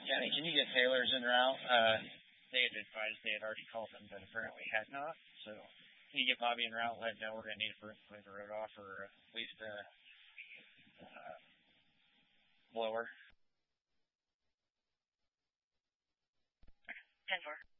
Kenny, can you get Taylor's en route? They had advised they had already called them, but apparently had not. So can you get Bobby en route? Let him know we're going to need to clean the road off, or at least blower. 10-4.